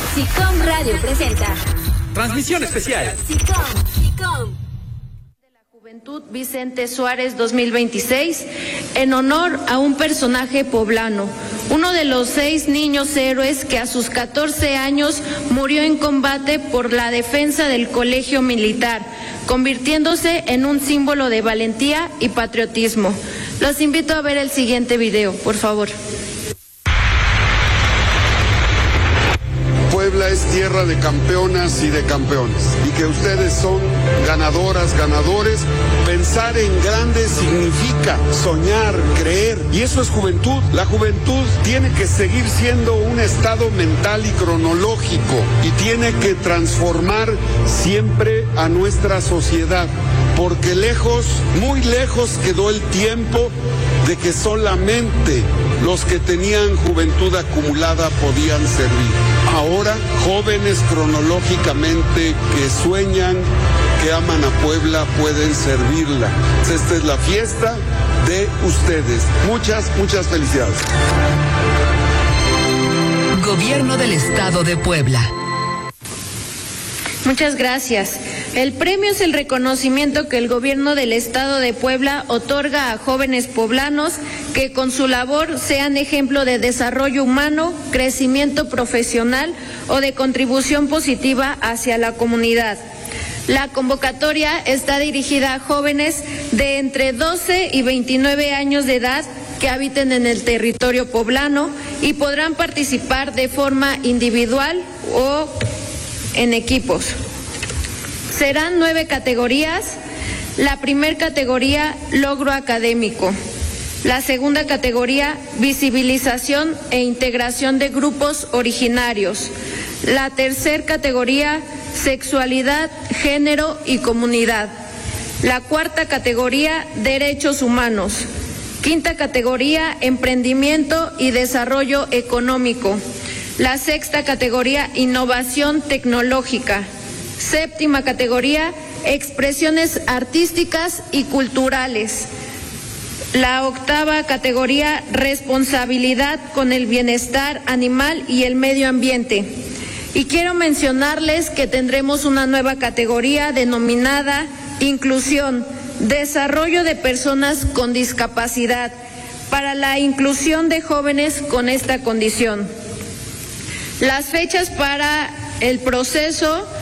SICOM Radio presenta transmisión especial. SICOM. De la Juventud Vicente Suárez 2026, en honor a un personaje poblano, uno de los 6 niños héroes que a sus 14 años murió en combate por la defensa del colegio militar, convirtiéndose en un símbolo de valentía y patriotismo. Los invito a ver el siguiente video, por favor. Puebla es tierra de campeonas y de campeones, y que ustedes son ganadoras, ganadores. Pensar en grande significa soñar, creer, y eso es juventud. La juventud tiene que seguir siendo un estado mental y cronológico, y tiene que transformar siempre a nuestra sociedad, porque lejos, muy lejos quedó el tiempo de que solamente los que tenían juventud acumulada podían servir. Ahora, jóvenes cronológicamente que sueñan, que aman a Puebla, pueden servirla. Esta es la fiesta de ustedes. Muchas felicidades. Gobierno del Estado de Puebla. Muchas gracias. El premio es el reconocimiento que el Gobierno del Estado de Puebla otorga a jóvenes poblanos que con su labor sean ejemplo de desarrollo humano, crecimiento profesional o de contribución positiva hacia la comunidad. La convocatoria está dirigida a jóvenes de entre 12 y 29 años de edad que habiten en el territorio poblano y podrán participar de forma individual o en equipos. Serán 9 categorías. La primera categoría, logro académico. La segunda categoría, visibilización e integración de grupos originarios. La tercera categoría, sexualidad, género y comunidad. La cuarta categoría, derechos humanos. Quinta categoría, emprendimiento y desarrollo económico. La sexta categoría, innovación tecnológica. Séptima categoría, expresiones artísticas y culturales. La octava categoría, responsabilidad con el bienestar animal y el medio ambiente. Y quiero mencionarles que tendremos una nueva categoría denominada inclusión, desarrollo de personas con discapacidad, para la inclusión de jóvenes con esta condición. Las fechas para el proceso